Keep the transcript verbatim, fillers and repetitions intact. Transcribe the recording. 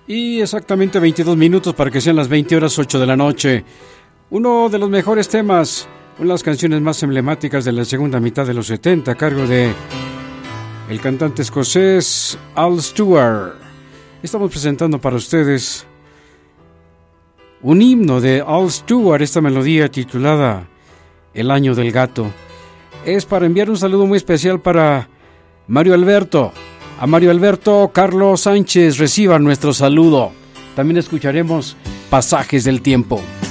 Y exactamente veintidós minutos para que sean las veinte horas ocho de la noche. Uno de los mejores temas, una de las canciones más emblemáticas de la segunda mitad de los setenta, a cargo de el cantante escocés Al Stewart. Estamos presentando para ustedes un himno de Al Stewart, esta melodía titulada El Año del Gato. Es para enviar un saludo muy especial para Mario Alberto. A Mario Alberto, Carlos Sánchez, reciban nuestro saludo. También escucharemos Pasajes del Tiempo.